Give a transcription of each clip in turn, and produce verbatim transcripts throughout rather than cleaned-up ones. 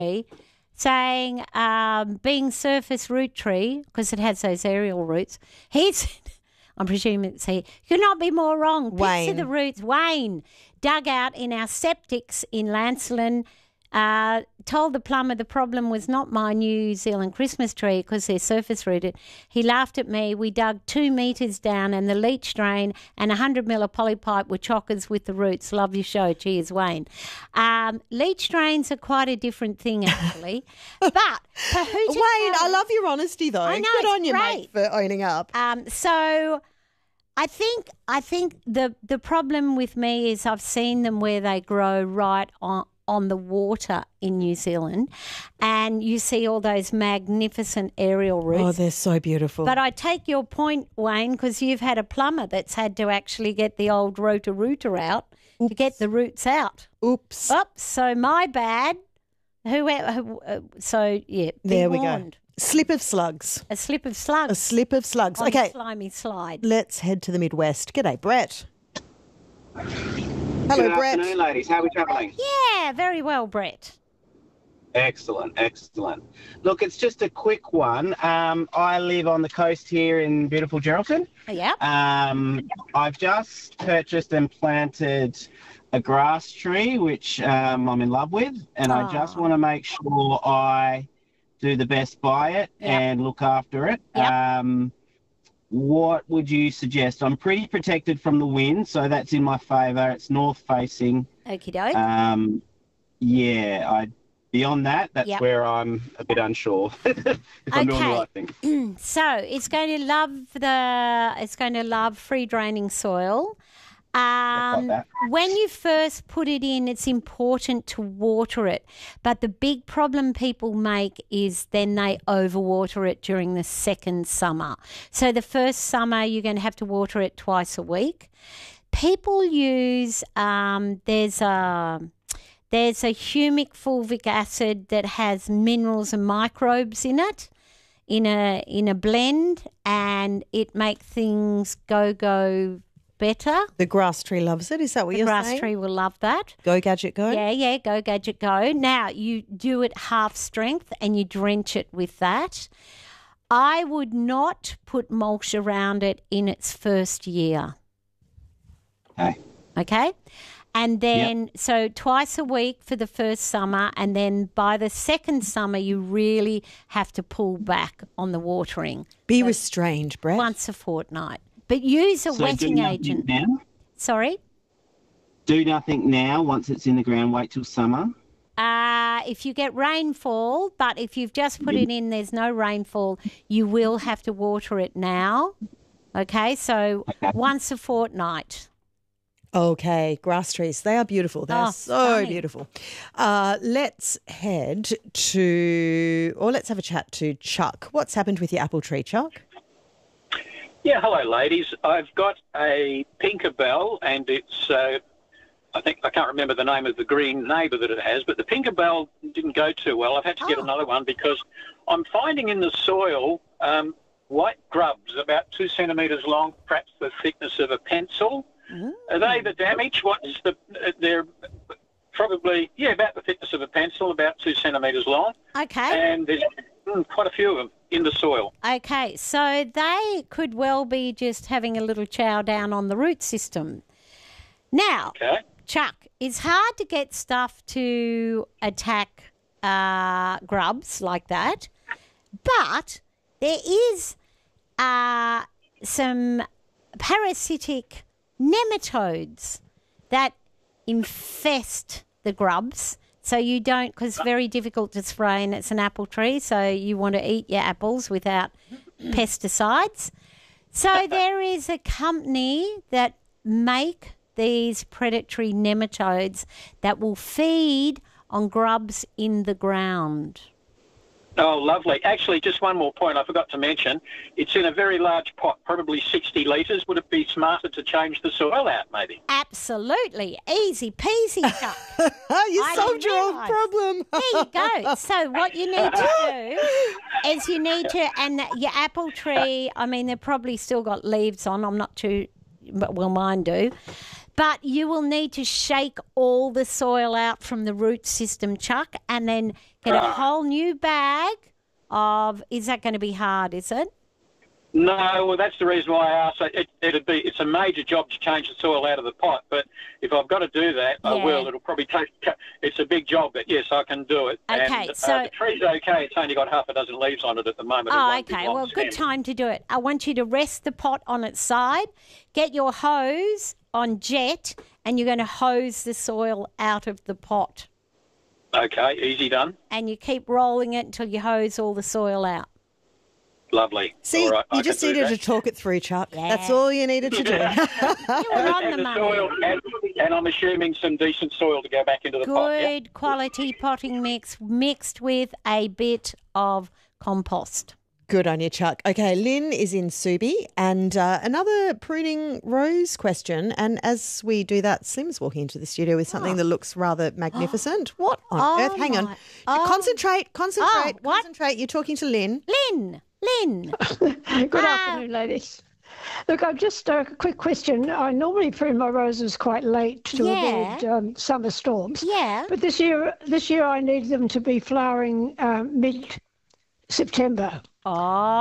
tree, saying um, being surface root tree, because it has those aerial roots, he's, I'm presuming it's he, could not be more wrong. Wayne. Picture the roots, Wayne, dug out in our septics in Lancelin, uh, told the plumber the problem was not my New Zealand Christmas tree because they're surface rooted. He laughed at me. We dug two metres down and the leach drain and one hundred mil of polypipe were chockers with the roots. Love your show. Cheers, Wayne. Um, leach drains are quite a different thing, actually. But Wayne, I love your honesty, though. I know, Good it's on you, great. mate, for owning up. Um, so I think I think the the problem with me is I've seen them where they grow right on on the water in New Zealand, and you see all those magnificent aerial roots. Oh, they're so beautiful. But I take your point, Wayne, because you've had a plumber that's had to actually get the old rotor-rooter out Oops. to get the roots out. Oops. Oops, so my bad. Who, who uh, so, yeah, be there we warned. go. Slip of slugs. A slip of slugs. A slip of slugs. On Okay. a slimy slide. Let's head to the Midwest. G'day, Brett. Hello, Good Brett. afternoon, ladies. How are we travelling? Yeah, very well, Brett. Excellent, excellent. Look, it's just a quick one. Um, I live on the coast here in beautiful Geraldton. Yeah. Um, I've just purchased and planted a grass tree, which um, I'm in love with, and Aww. I just want to make sure I do the best by it Yep. and look after it. Yep. Um, what would you suggest? I'm pretty protected from the wind, so that's in my favour. It's north facing. Okie doke. Um, yeah, I. Beyond that, that's Yep. where I'm a bit unsure if I'm doing the Okay. right thing. So it's going to love the. It's going to love free draining soil. Um, that. when you first put it in, it's important to water it. But the big problem people make is then they overwater it during the second summer. So the first summer, you're going to have to water it twice a week. People use, um, there's a... There's a humic fulvic acid that has minerals and microbes in it, in a in a blend, and it makes things go go better. The grass tree loves it. Is that what The you're grass saying? tree will love that. Go, Gadget, go. Yeah, yeah, go gadget go. Now you do it half strength and you drench it with that. I would not put mulch around it in its first year. Okay. Okay. And then, yep. so twice a week for the first summer, and then by the second summer, you really have to pull back on the watering. Be so restrained, Brett. Once a fortnight. But use a so wetting do agent. Now? Sorry? Do nothing now once it's in the ground. Wait till summer. Uh, if you get rainfall, but if you've just put it in, there's no rainfall, you will have to water it now. Okay, so okay. once a fortnight. Okay, grass trees. They are beautiful. They're Oh, so stunning. beautiful. Uh, let's head to, or let's have a chat to Chuck. What's happened with your apple tree, Chuck? Yeah, hello, ladies. I've got a Pinkerbell, and it's, uh, I think, I can't remember the name of the green neighbour that it has, but the Pinkerbell didn't go too well. I've had to get Oh. another one because I'm finding in the soil um, white grubs about two centimetres long, perhaps the thickness of a pencil. Mm. Are they the damage? What's the? They're probably yeah about the thickness of a pencil, about two centimetres long, Okay. and there's mm, quite a few of them in the soil. Okay, so they could well be just having a little chow down on the root system. Now, Okay. Chuck, it's hard to get stuff to attack uh, grubs like that, but there is uh, some parasitic nematodes that infest the grubs. So you don't, because it's very difficult to spray and it's an apple tree, so you want to eat your apples without pesticides. So there is a company that make these predatory nematodes that will feed on grubs in the ground. Oh, lovely. Actually, just one more point I forgot to mention. It's in a very large pot, probably sixty litres. Would it be smarter to change the soil out, maybe? Absolutely. Easy peasy, Chuck. you I solved didn't your own realise. problem. There you go. So what you need to do is you need to, and your apple tree, I mean, they've probably still got leaves on. I'm not too, but well, mine do. But you will need to shake all the soil out from the root system, Chuck, and then get a whole new bag of, is that going to be hard, is it? No, well, that's the reason why I asked. It, it'd be it's a major job to change the soil out of the pot, but if I've got to do that, I Yeah. will. It'll probably take. It's a big job, but yes, I can do it. Okay, and, so- uh, the tree's okay. It's only got half a dozen leaves on it at the moment. It Oh, won't be okay. long Well, good stem. time to do it. I want you to rest the pot on its side, get your hose on jet, and you're going to hose the soil out of the pot. Okay, easy done. And you keep rolling it until you hose all the soil out. Lovely. See, All right, I you just can do needed that. to talk it through, Chuck. That's Yeah. all you needed to do. You were on and the the money. soil, and, and I'm assuming some decent soil to go back into the pot. Yeah? Good quality potting mix mixed with a bit of compost. Good on you, Chuck. Okay, Lynn is in Subi, and uh, another pruning rose question. And as we do that, Slim's walking into the studio with something that looks rather magnificent. What on Oh earth? Hang on. my- oh. Concentrate, concentrate, Oh, what? concentrate. You're talking to Lynn. Lynn, Lynn. Good Ah. afternoon, ladies. Look, I've just uh, a quick question. I normally prune my roses quite late to Yeah. avoid um, summer storms. Yeah. But this year, this year I need them to be flowering um, mid-September. Oh,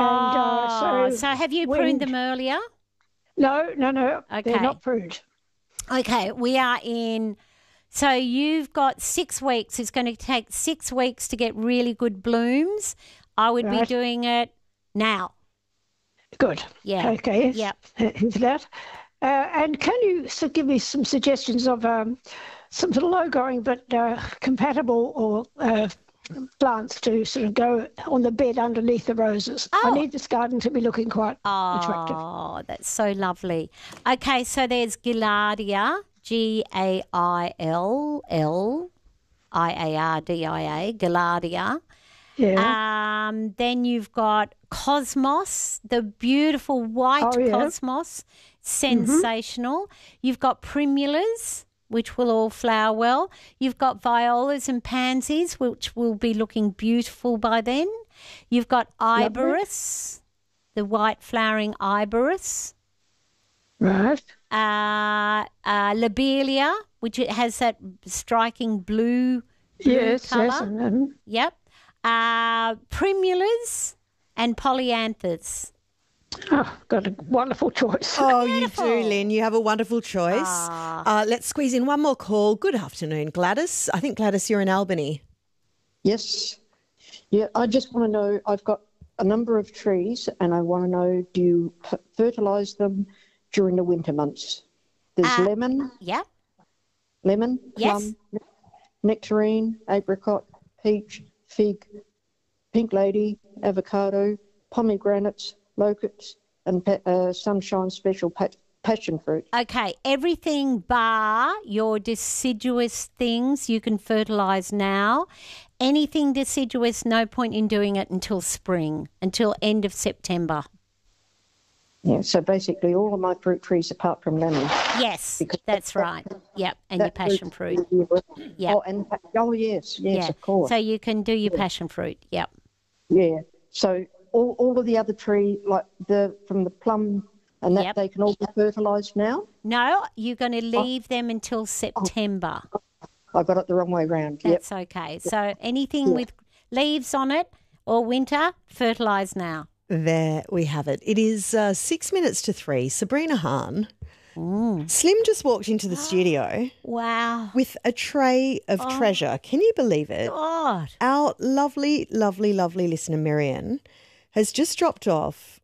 uh, so so have you when- pruned them earlier? No, no, no. Okay. They're not pruned. Okay, we are in. So you've got six weeks. It's going to take six weeks to get really good blooms. I would be Right. doing it now. Good. Yeah. Okay. Yep. Here's that. Uh, and can you so give me some suggestions of um, some sort of low-growing but uh, compatible or uh, plants to sort of go on the bed underneath the roses? Oh. I need this garden to be looking quite attractive. Oh, that's so lovely. Okay, so there's Gilardia, G A I L L I A R D I A, Gilardia. Yeah. Um, then you've got Cosmos, the beautiful white Oh, yeah. Cosmos, sensational. You've got Primulas, which will all flower well. You've got Violas and Pansies, which will be looking beautiful by then. You've got Iberis, the white flowering Iberis. Right. Uh, uh, Lobelia, which it has that striking blue, blue Yes. colour. Yes. And, and Yep. Uh, Primulas and Polyanthus. oh, got a wonderful choice. Oh, you do, Beautiful. Lynn. You have a wonderful choice. Ah. Uh, let's squeeze in one more call. Good afternoon, Gladys. I think, Gladys, you're in Albany. Yes. Yeah, I just want to know, I've got a number of trees and I want to know, do you f- fertilise them during the winter months? There's Uh, lemon, Yep. lemon, Yes. plum, nectarine, apricot, peach, fig, pink lady, avocado, pomegranates, locusts, and pa- uh, sunshine special pa- passion fruit. Okay, everything bar your deciduous things you can fertilise now. Anything deciduous, no point in doing it until spring, until end of September. Yeah, so basically all of my fruit trees apart from lemon. Yes, Because that's that- right. Yep, and your that passion fruit. Yep. Oh, and pa- oh yes, yes, Yeah, of course. so you can do your passion fruit. Yep. Yeah. So all, all of the other tree, like the from the plum and that, Yep. they can all be fertilised now. No, you're going Oh. to leave them until September. I got it the wrong way round. Yep. That's okay. So anything with leaves on it or winter, fertilise now. There we have it. It is uh, six minutes to three. Sabrina Hahn. Slim just walked into the studio Wow. with a tray of treasure. Can you believe it? God. Our lovely, lovely, lovely listener, Miriam, has just dropped off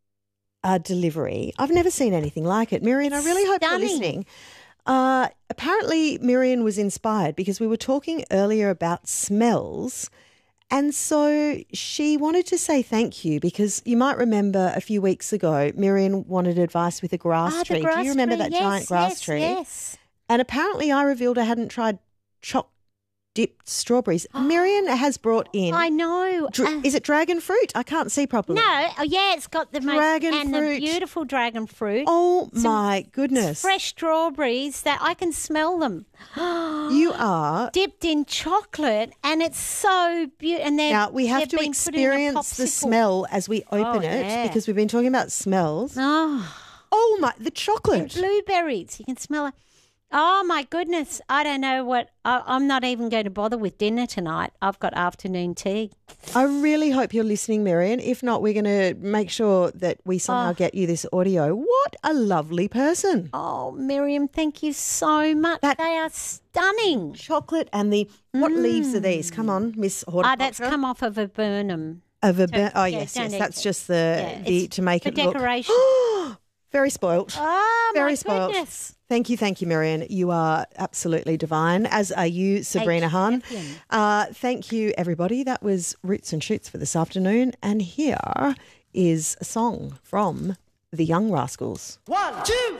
a delivery. I've never seen anything like it. Miriam, I really hope Stunning. you're listening. Uh, apparently, Miriam was inspired because we were talking earlier about smells. And so she wanted to say thank you because you might remember a few weeks ago, Miriam wanted advice with a grass Ah, the tree. grass Do you remember tree. that Yes, giant grass yes, tree? Yes. And apparently I revealed I hadn't tried choc dipped strawberries. Miriam has brought in, I know. dra- Uh, is it dragon fruit? I can't see properly. no, oh yeah, it's got the most Dragon and fruit. the beautiful dragon fruit. Oh Some my goodness. Fresh strawberries that I can smell them. You are. Dipped in chocolate, and it's so beautiful. And then Now we have to experience the smell as we open Oh, it yeah. because we've been talking about smells. Oh, Oh my, the chocolate. blueberries. You can smell it. Oh, my goodness. I don't know what. I, I'm not even going to bother with dinner tonight. I've got afternoon tea. I really hope you're listening, Marion. If not, we're going to make sure that we somehow Oh. get you this audio. What a lovely person. Oh, Miriam, thank you so much. That- they are stunning. Chocolate and the, what leaves are these? Come on, Miss Horticulture. Ah, that's come off of a Burnham. Of a So, bur- oh, yeah, yes, don't yes. eat That's it. just the, Yeah, the it's to make for it look. decoration. Very spoilt. Oh, Very my spoilt. goodness. Thank you, thank you, Marion. You are absolutely divine, as are you, Sabrina H. Hahn. Champion. Uh, thank you, everybody. That was Roots and Shoots for this afternoon. And here is a song from the Young Rascals. One, two,